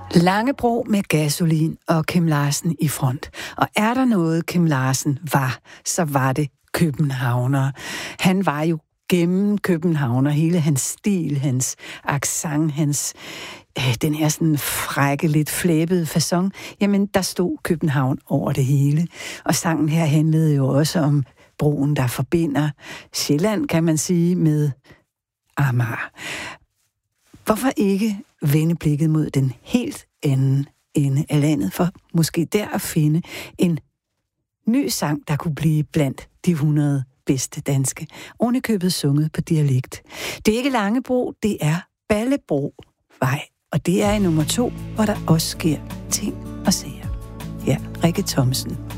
Langebro med Gasolin og Kim Larsen i front. Og er der noget, Kim Larsen var, så var det københavner. Han var jo gennem københavner. Hele hans stil, hans accent, hans den her sådan frække, lidt flæbede facon. Jamen, der stod København over det hele. Og sangen her handlede jo også om broen, der forbinder Sjælland, kan man sige, med Amager. Hvorfor ikke vende blikket mod den helt anden ende af landet, for måske der at finde en ny sang, der kunne blive blandt de 100 bedste danske, ovenikøbet sunget på dialekt. Det er ikke Langebro, det er Ballebrovej, og det er i nummer 2, hvor der også sker ting og sager. Her, Rikke Thomsen.